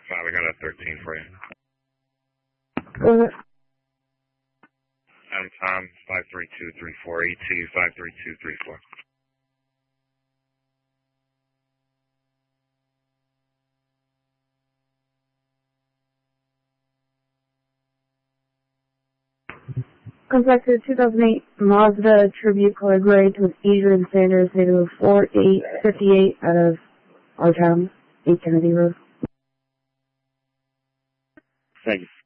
5, I got a 13 for you. Go ahead. I'm Tom, 53234, ET 53234. Contact the 2008 Mazda Tribute Color Gray to Adrian Sanders, native 4858 out of our town, 8 Kennedy Road. Thank you.